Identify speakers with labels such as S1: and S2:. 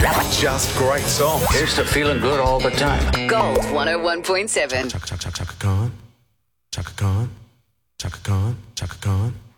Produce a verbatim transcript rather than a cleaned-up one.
S1: Just great songs.
S2: Here's to feeling good all the time.
S3: Gold one oh one point seven.
S4: Chaka, chaka, chaka, Khan. Chaka Khan. Chaka Khan. Chaka Khan.